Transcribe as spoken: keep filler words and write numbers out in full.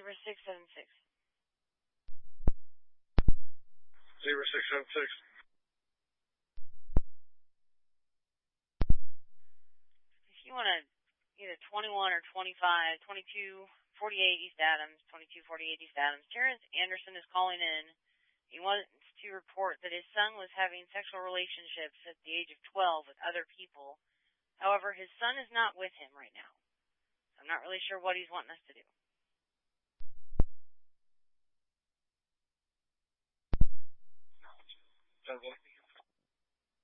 zero six seven six. zero six seven six. If you want to either twenty-one or twenty-five, twenty-two forty-eight East Adams, twenty-two forty-eight East Adams. Terrence Anderson is calling in. He wants to report that his son was having sexual relationships at the age of twelve with other people. However, his son is not with him right now. So I'm not really sure what he's wanting us to do. Sounds good.